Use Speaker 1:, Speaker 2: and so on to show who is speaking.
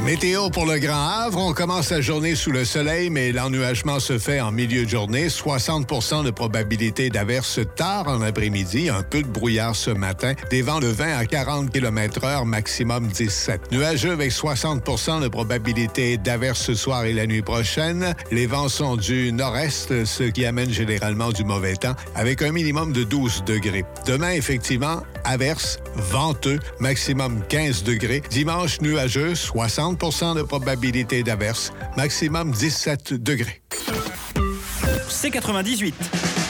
Speaker 1: Météo pour le Grand Havre. On commence la journée sous le soleil, mais l'ennuagement se fait en milieu de journée. 60 de probabilité d'averse tard en après-midi. Un peu de brouillard ce matin. Des vents de 20 à 40 km/h, maximum 17. Nuageux avec 60 de probabilité d'averse ce soir et la nuit prochaine. Les vents sont du nord-est, ce qui amène généralement du mauvais temps, avec un minimum de 12 degrés. Demain, effectivement, averse, venteux, maximum 15 degrés. Dimanche, nuageux, 60 de probabilité d'averse, maximum 17 degrés.
Speaker 2: C98.